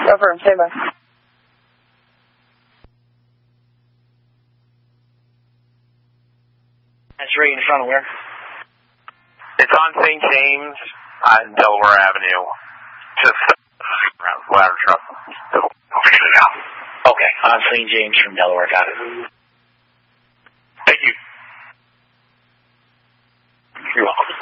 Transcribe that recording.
Affirm, stand by. That's right in front of where? It's on St. James on Delaware Avenue. Just around the ladder truck. Okay, on St. James from Delaware, got it. Thank you. You're welcome.